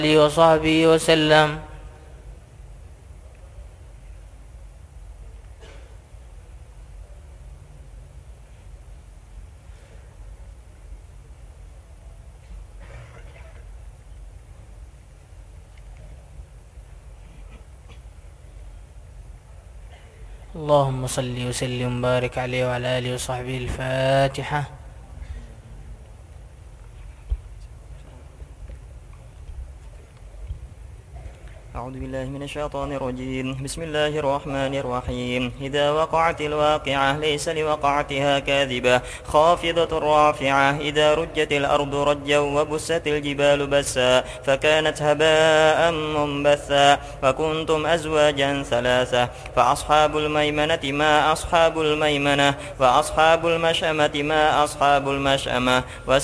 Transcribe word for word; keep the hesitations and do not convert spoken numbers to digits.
آله وصحبه وسلم. اللهم صل وسلم وبارك عليه وعلى آله وصحبه. الفاتحة. أعوذ بالله من الشيطان الرجيم. بسم الله الرحمن الرحيم. إذا وقعت الواقعة ليس لوقعتها كاذبة خافضة رافعة. إذا رجت الأرض رجا وبست الجبال بسا فكانت هباء منبثا وكنتم أزواجا ثلاثة فأصحاب الميمنة ما أصحاب الميمنة وأصحاب المشأمة ما أصحاب المشأمة.